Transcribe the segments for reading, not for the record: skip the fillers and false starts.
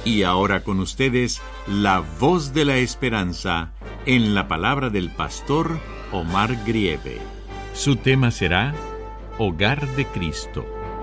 Y ahora con ustedes, la voz de la esperanza en la palabra del pastor Omar Grieve. Su tema será Hogar de Cristo.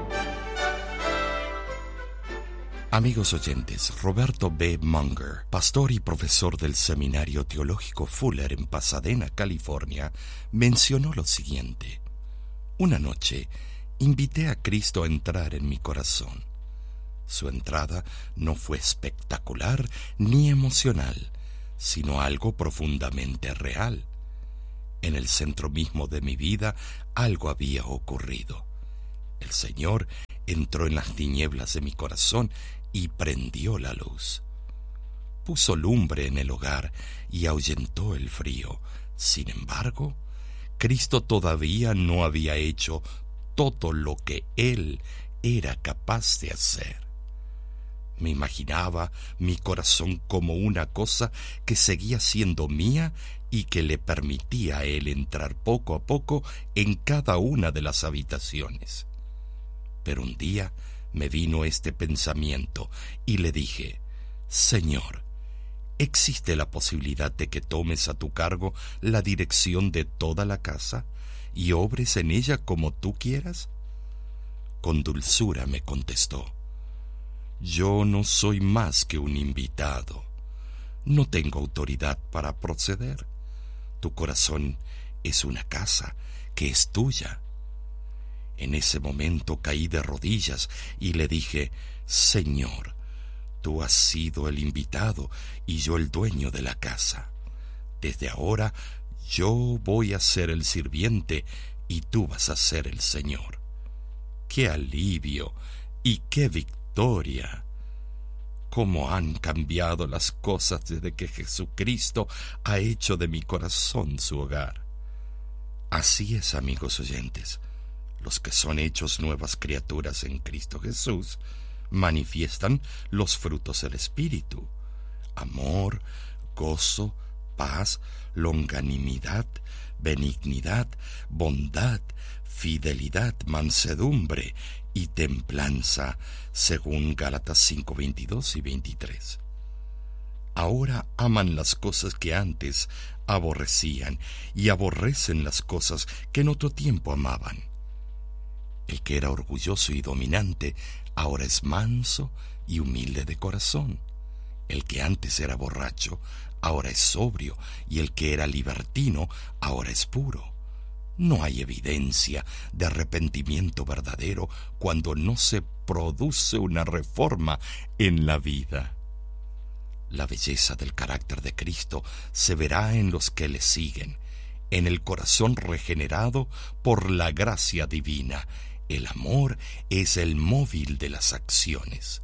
Amigos oyentes, Roberto B. Munger, pastor y profesor del Seminario Teológico Fuller en Pasadena, California, mencionó lo siguiente: una noche invité a Cristo a entrar en mi corazón. Su entrada no fue espectacular ni emocional, sino algo profundamente real. En el centro mismo de mi vida algo había ocurrido. El Señor entró en las tinieblas de mi corazón y prendió la luz. Puso lumbre en el hogar y ahuyentó el frío. Sin embargo, Cristo todavía no había hecho todo lo que Él era capaz de hacer. Me imaginaba mi corazón como una cosa que seguía siendo mía y que le permitía a Él entrar poco a poco en cada una de las habitaciones. Pero un día me vino este pensamiento y le dije: Señor, ¿existe la posibilidad de que tomes a tu cargo la dirección de toda la casa y obres en ella como tú quieras? Con dulzura me contestó: yo no soy más que un invitado. No tengo autoridad para proceder. Tu corazón es una casa que es tuya. En ese momento caí de rodillas y le dije: Señor, tú has sido el invitado y yo el dueño de la casa. Desde ahora yo voy a ser el sirviente y tú vas a ser el Señor. ¡Qué alivio y qué victoria! Cómo han cambiado las cosas desde que Jesucristo ha hecho de mi corazón su hogar. Así es, amigos oyentes, los que son hechos nuevas criaturas en Cristo Jesús manifiestan los frutos del Espíritu: amor, gozo, paz, longanimidad, benignidad, bondad, fidelidad, mansedumbre y templanza, según Gálatas 5:22 y 23. Ahora aman las cosas que antes aborrecían y aborrecen las cosas que en otro tiempo amaban. El que era orgulloso y dominante ahora es manso y humilde de corazón. El que antes era borracho ahora es sobrio, y el que era libertino ahora es puro. No hay evidencia de arrepentimiento verdadero cuando no se produce una reforma en la vida. La belleza del carácter de Cristo se verá en los que le siguen, en el corazón regenerado por la gracia divina. El amor es el móvil de las acciones.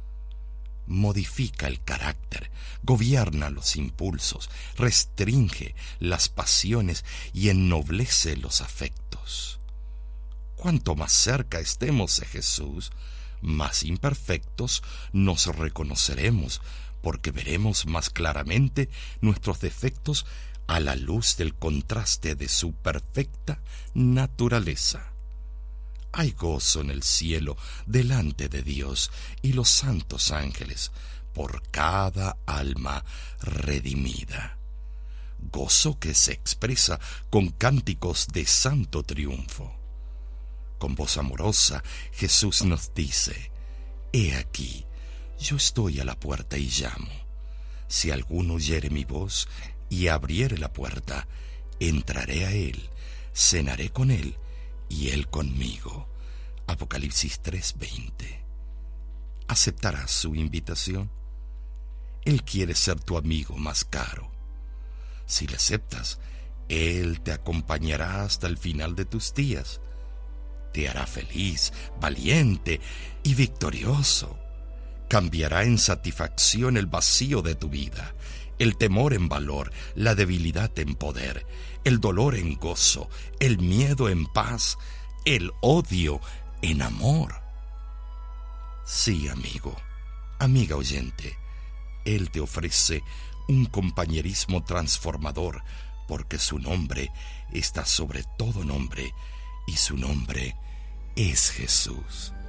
Modifica el carácter, gobierna los impulsos, restringe las pasiones y ennoblece los afectos. Cuanto más cerca estemos de Jesús, más imperfectos nos reconoceremos, porque veremos más claramente nuestros defectos a la luz del contraste de su perfecta naturaleza. Hay gozo en el cielo delante de Dios y los santos ángeles por cada alma redimida. Gozo que se expresa con cánticos de santo triunfo. Con voz amorosa, Jesús nos dice: He aquí, yo estoy a la puerta y llamo. Si alguno oyere mi voz y abriere la puerta, entraré a él, cenaré con él y él conmigo. Apocalipsis 3:20. ¿Aceptarás su invitación? Él quiere ser tu amigo más caro. Si le aceptas, Él te acompañará hasta el final de tus días. Te hará feliz, valiente y victorioso. Cambiará en satisfacción el vacío de tu vida, el temor en valor, la debilidad en poder, el dolor en gozo, el miedo en paz, el odio en amor. Sí, amigo, amiga oyente, Él te ofrece un compañerismo transformador, porque su nombre está sobre todo nombre, y su nombre es Jesús.